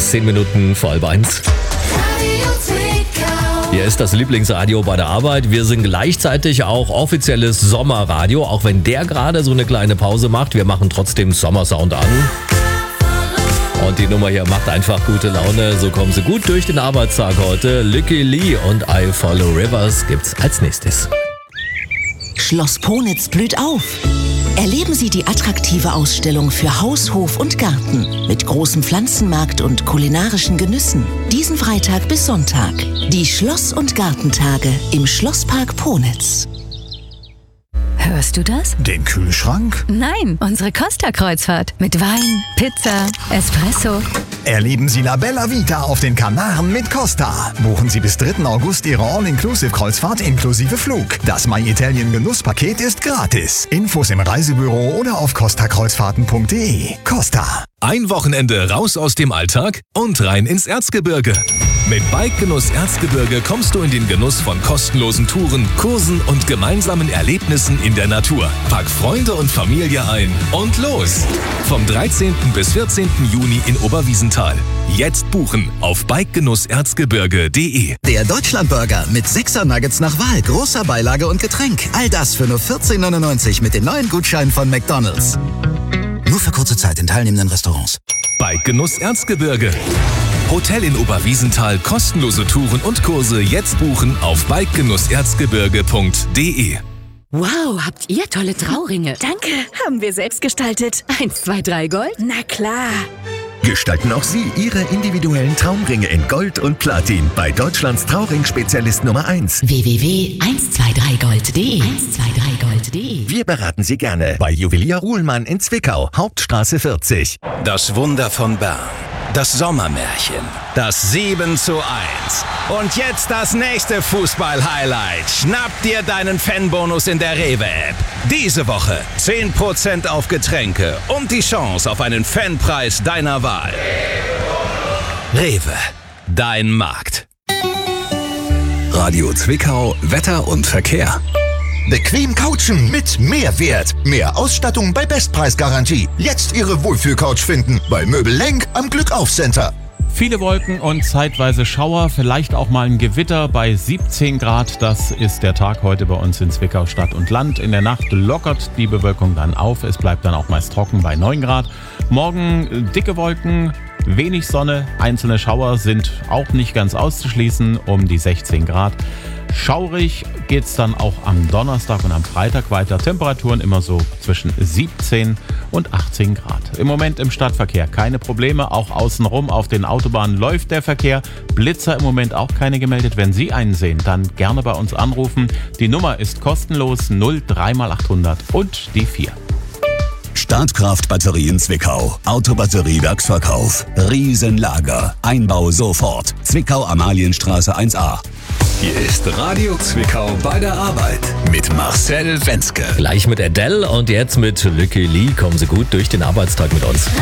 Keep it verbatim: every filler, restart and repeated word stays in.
zehn Minuten vor halb eins. Hier ist das Lieblingsradio bei der Arbeit. Wir sind gleichzeitig auch offizielles Sommerradio, auch wenn der gerade so eine kleine Pause macht. Wir machen trotzdem Sommersound an. Und die Nummer hier macht einfach gute Laune. So kommen sie gut durch den Arbeitstag heute. Lykke Li und I Follow Rivers gibt's als nächstes. Schloss Ponitz blüht auf. Erleben Sie die attraktive Ausstellung für Haus, Hof und Garten mit großem Pflanzenmarkt und kulinarischen Genüssen. Diesen Freitag bis Sonntag. Die Schloss- und Gartentage im Schlosspark Ponitz. Hörst du das? Den Kühlschrank? Nein, unsere Costa-Kreuzfahrt. Mit Wein, Pizza, Espresso. Erleben Sie La Bella Vita auf den Kanaren mit Costa. Buchen Sie bis dritten August Ihre All-Inclusive-Kreuzfahrt inklusive Flug. Das My Italien Genusspaket ist gratis. Infos im Reisebüro oder auf costa kreuzfahrten punkt de. Costa. Ein Wochenende raus aus dem Alltag und rein ins Erzgebirge. Mit Bike-Genuss Erzgebirge kommst du in den Genuss von kostenlosen Touren, Kursen und gemeinsamen Erlebnissen in der Natur. Pack Freunde und Familie ein und los! Vom dreizehnten bis vierzehnten Juni in Oberwiesenthal. Jetzt buchen auf bikegenuss erzgebirge punkt de. Der Deutschlandburger mit sechser Nuggets nach Wahl, großer Beilage und Getränk. All das für nur vierzehn neunundneunzig mit den neuen Gutscheinen von McDonald's. Nur für kurze Zeit in teilnehmenden Restaurants. Bike-Genuss Erzgebirge. Hotel in Oberwiesenthal, kostenlose Touren und Kurse jetzt buchen auf bikegenuss erzgebirge punkt de. Wow, habt ihr tolle Trauringe. Danke, haben wir selbst gestaltet. Eins, zwei, drei Gold? Na klar. Gestalten auch Sie Ihre individuellen Traumringe in Gold und Platin bei Deutschlands Trauring-Spezialist Nummer eins. w w w punkt eins zwei drei gold punkt de eins zwei drei gold punkt de. Wir beraten Sie gerne bei Juwelier Ruhlmann in Zwickau, Hauptstraße vierzig. Das Wunder von Bern. Das Sommermärchen. Das sieben zu eins. Und jetzt das nächste Fußball-Highlight. Schnapp dir deinen Fanbonus in der Rewe-App. Diese Woche zehn Prozent auf Getränke und die Chance auf einen Fanpreis deiner Wahl. Rewe. Dein Markt. Radio Zwickau, Wetter und Verkehr. Bequem couchen mit Mehrwert. Mehr Ausstattung bei Bestpreisgarantie. Jetzt Ihre Wohlfühlcouch finden bei Möbel Lenk am Glückauf-Center. Viele Wolken und zeitweise Schauer, vielleicht auch mal ein Gewitter bei siebzehn Grad. Das ist der Tag heute bei uns in Zwickau Stadt und Land. In der Nacht lockert die Bewölkung dann auf. Es bleibt dann auch meist trocken bei neun Grad. Morgen dicke Wolken, wenig Sonne. Einzelne Schauer sind auch nicht ganz auszuschließen, um die sechzehn Grad. Schaurig geht es dann auch am Donnerstag und am Freitag weiter. Temperaturen immer so zwischen siebzehn und achtzehn Grad. Im Moment im Stadtverkehr keine Probleme. Auch außenrum auf den Autobahnen läuft der Verkehr. Blitzer im Moment auch keine gemeldet. Wenn Sie einen sehen, dann gerne bei uns anrufen. Die Nummer ist kostenlos null drei mal achthundert und die vier. Startkraft Batterien Zwickau. Autobatterie-Werksverkauf. Riesenlager. Einbau sofort. Zwickau Amalienstraße eins a. Hier ist Radio Zwickau bei der Arbeit mit Marcel Wenzke. Gleich mit Adele und jetzt mit Lykke Li kommen Sie gut durch den Arbeitstag mit uns.